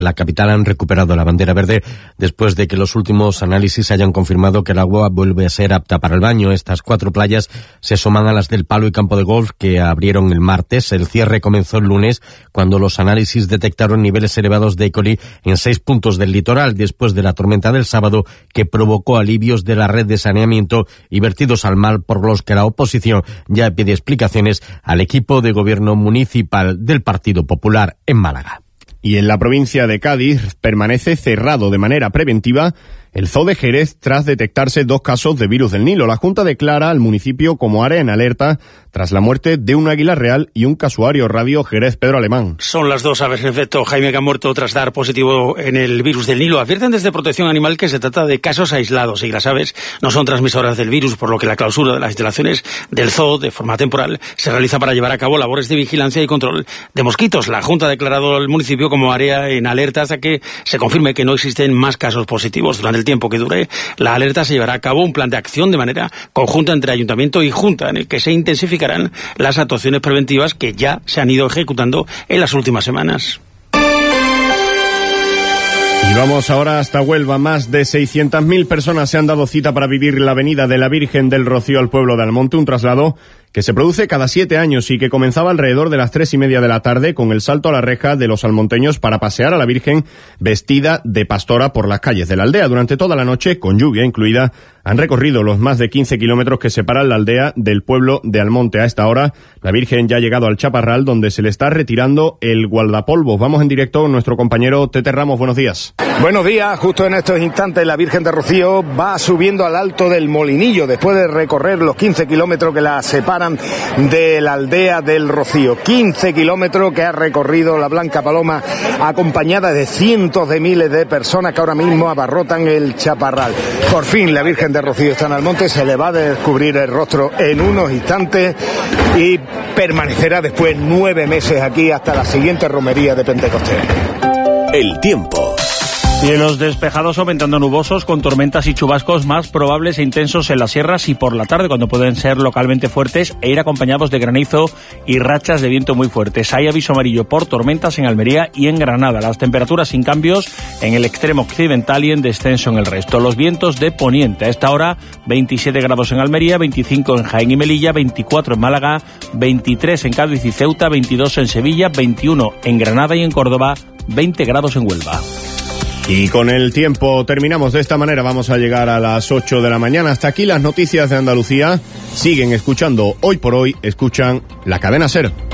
La capital han recuperado la bandera verde después de que los últimos análisis hayan confirmado que el agua vuelve a ser apta para el baño. Estas 4 playas se suman a las del Palo y Campo de Golf que abrieron el martes. El cierre comenzó el lunes cuando los análisis detectaron niveles elevados de E. coli en 6 puntos del litoral después de la tormenta del sábado que provocó alivios de la red de saneamiento y vertidos al mar, por los que la oposición ya pide explicaciones al equipo de gobierno municipal del Partido Popular en Málaga. Y en la provincia de Cádiz permanece cerrado de manera preventiva el Zoo de Jerez tras detectarse 2 casos de virus del Nilo. La Junta declara al municipio como área en alerta tras la muerte de un águila real y un casuario. Radio Jerez, Pedro Alemán. Son las 2 aves en efecto, Jaime, que han muerto tras dar positivo en el virus del Nilo. Advierten desde Protección Animal que se trata de casos aislados y las aves no son transmisoras del virus, por lo que la clausura de las instalaciones del zoo de forma temporal se realiza para llevar a cabo labores de vigilancia y control de mosquitos. La Junta ha declarado al municipio como área en alerta hasta que se confirme que no existen más casos positivos. Durante el tiempo que dure la alerta se llevará a cabo un plan de acción de manera conjunta entre Ayuntamiento y Junta, en el que se intensificarán las actuaciones preventivas que ya se han ido ejecutando en las últimas semanas. Y vamos ahora hasta Huelva. Más de 600.000 personas se han dado cita para vivir la venida de la Virgen del Rocío al pueblo de Almonte, un traslado que se produce cada 7 años y que comenzaba alrededor de las 3:30 de la tarde con el salto a la reja de los almonteños para pasear a la Virgen vestida de pastora por las calles de la aldea. Durante toda la noche, con lluvia incluida, han recorrido los más de 15 kilómetros que separan la aldea del pueblo de Almonte. A esta hora, la Virgen ya ha llegado al Chaparral, donde se le está retirando el guardapolvos. Vamos en directo con nuestro compañero Tete Ramos. Buenos días. Buenos días. Justo en estos instantes la Virgen de Rocío va subiendo al Alto del Molinillo después de recorrer los 15 kilómetros que la separan de la aldea del Rocío. 15 kilómetros que ha recorrido la Blanca Paloma, acompañada de cientos de miles de personas que ahora mismo abarrotan el Chaparral. Por fin la Virgen de Rocío está en Almonte, se le va a descubrir el rostro en unos instantes y permanecerá después 9 meses aquí hasta la siguiente romería de Pentecostés. El tiempo. Cielos despejados aumentando nubosos con tormentas y chubascos más probables e intensos en las sierras y por la tarde, cuando pueden ser localmente fuertes e ir acompañados de granizo y rachas de viento muy fuertes. Hay aviso amarillo por tormentas en Almería y en Granada. Las temperaturas sin cambios en el extremo occidental y en descenso en el resto. Los vientos de poniente a esta hora 27 grados en Almería, 25 en Jaén y Melilla, 24 en Málaga, 23 en Cádiz y Ceuta, 22 en Sevilla, 21 en Granada y en Córdoba, 20 grados en Huelva. Y con el tiempo terminamos de esta manera. Vamos a llegar a las 8 de la mañana. Hasta aquí las noticias de Andalucía. Siguen escuchando Hoy por Hoy, escuchan la cadena SER.